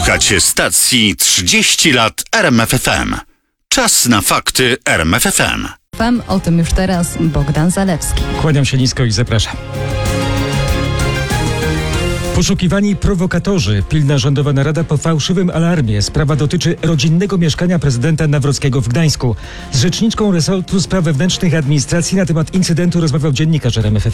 Słuchacie stacji 30 lat RMFFM. Czas na fakty RMFFM. O tym już teraz Bogdan Zalewski. Kłaniam się nisko i zapraszam. Poszukiwani prowokatorzy. Pilna rządowa narada po fałszywym alarmie. Sprawa dotyczy rodzinnego mieszkania prezydenta Nawrockiego w Gdańsku. Z rzeczniczką resortu spraw wewnętrznych i administracji na temat incydentu rozmawiał dziennikarz RMFFM